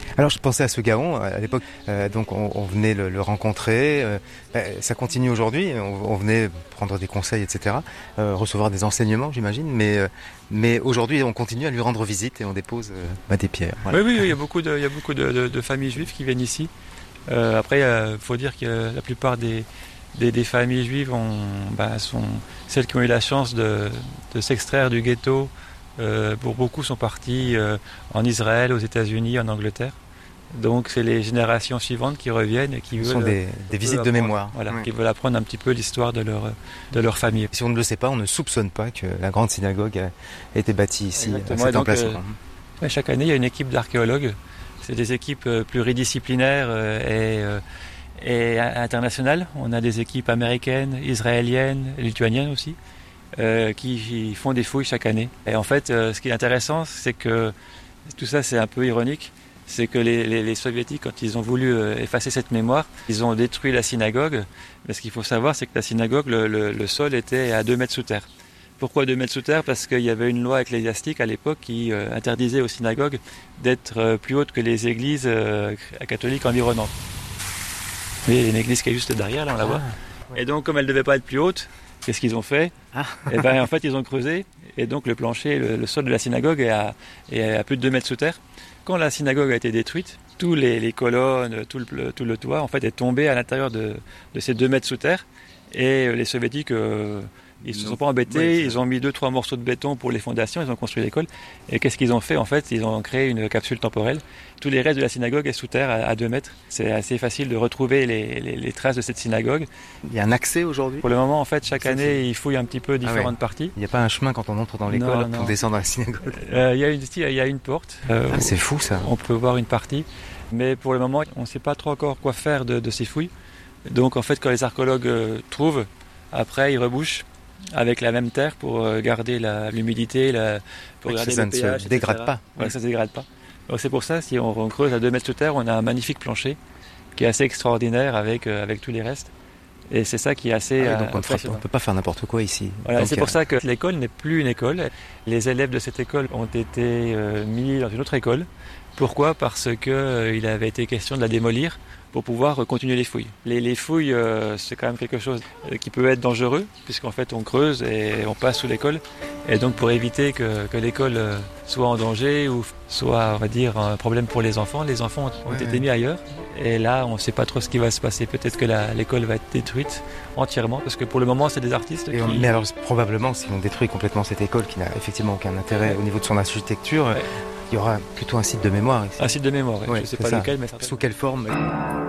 Alors je pensais à ce Gaon, à l'époque, donc on venait le rencontrer, ça continue aujourd'hui, on venait prendre des conseils, etc., recevoir des enseignements, j'imagine, mais aujourd'hui on continue à lui rendre visite et on dépose des pierres. Voilà. Oui, il y a beaucoup de familles juives qui viennent ici. Après, il faut dire que la plupart des familles juives sont celles qui ont eu la chance de s'extraire du ghetto. Pour beaucoup sont partis en Israël, aux États-Unis, en Angleterre. Donc c'est les générations suivantes qui reviennent et qui veulent... Ce sont des visites de mémoire. Voilà, qui veulent apprendre un petit peu l'histoire de leur famille. Si on ne le sait pas, on ne soupçonne pas que la grande synagogue a été bâtie ici. Exactement. À cet emplacement. Chaque année, il y a une équipe d'archéologues. C'est des équipes pluridisciplinaires et internationales. On a des équipes américaines, israéliennes, lituaniennes aussi, qui font des fouilles chaque année. Et en fait, ce qui est intéressant, c'est que tout ça, c'est un peu ironique, c'est que les soviétiques, quand ils ont voulu effacer cette mémoire, ils ont détruit la synagogue. Mais ce qu'il faut savoir, c'est que la synagogue, le sol était à 2 mètres sous terre. Pourquoi 2 mètres sous terre ? Parce qu'il y avait une loi ecclésiastique à l'époque qui interdisait aux synagogues d'être plus hautes que les églises catholiques environnantes. Vous voyez, il y a une église qui est juste derrière, là, on la voit. Et donc, comme elle ne devait pas être plus haute, qu'est-ce qu'ils ont fait ? En fait, ils ont creusé, et donc le plancher, le sol de la synagogue est à plus de 2 mètres sous terre. Quand la synagogue a été détruite, tous les colonnes, tout le toit, en fait, est tombé à l'intérieur de ces 2 mètres sous terre. Et les soviétiques, ils ne se sont pas embêtés, ils ont mis 2-3 morceaux de béton pour les fondations, ils ont construit l'école. Et qu'est-ce qu'ils ont fait ? En fait, ils ont créé une capsule temporelle. Tous les restes de la synagogue est sous terre à 2 mètres. C'est assez facile de retrouver les traces de cette synagogue. Il y a un accès aujourd'hui ? Pour le moment, en fait, chaque année, ils fouillent un petit peu différentes parties. Il n'y a pas un chemin quand on entre dans l'école pour descendre dans la synagogue ? Il y a une porte. C'est fou ça. On peut voir une partie. Mais pour le moment, on ne sait pas trop encore quoi faire de ces fouilles. Donc en fait, quand les archéologues trouvent, après ils rebouchent avec la même terre pour garder l'humidité, pour garder le pH, ça ne se dégrade pas. Ouais, ça ne se dégrade pas. Donc c'est pour ça, si on creuse à 2 mètres sous terre, on a un magnifique plancher qui est assez extraordinaire avec tous les restes. Et c'est ça qui est assez donc impressionnant. On ne peut pas faire n'importe quoi ici. Voilà, c'est pour ça que l'école n'est plus une école. Les élèves de cette école ont été mis dans une autre école. Pourquoi ? Parce qu'il avait été question de la démolir pour pouvoir continuer les fouilles. Les fouilles, c'est quand même quelque chose qui peut être dangereux, puisqu'en fait on creuse et on passe sous l'école. Et donc pour éviter que l'école soit en danger ou soit, on va dire, un problème pour les enfants ont été mis ailleurs. Et là, on ne sait pas trop ce qui va se passer. Peut-être que l'école va être détruite entièrement, parce que pour le moment, c'est des artistes qui... Mais alors, probablement, si on détruit complètement cette école, qui n'a effectivement aucun intérêt au niveau de son architecture, il y aura plutôt un site de mémoire ici. Un site de mémoire, je ne sais pas lequel, mais ça... Sous quelle forme ?